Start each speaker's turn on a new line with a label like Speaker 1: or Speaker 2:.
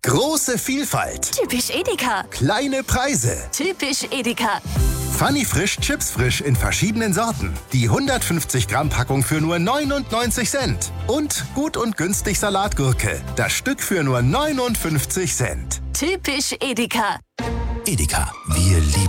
Speaker 1: Große Vielfalt.
Speaker 2: Typisch Edeka.
Speaker 1: Kleine Preise.
Speaker 2: Typisch Edeka.
Speaker 1: Funny Frisch Chips Frisch in verschiedenen Sorten. Die 150 Gramm Packung für nur 99 Cent. Und gut und günstig Salatgurke. Das Stück für nur 59 Cent.
Speaker 2: Typisch Edeka.
Speaker 3: Edeka, wir lieben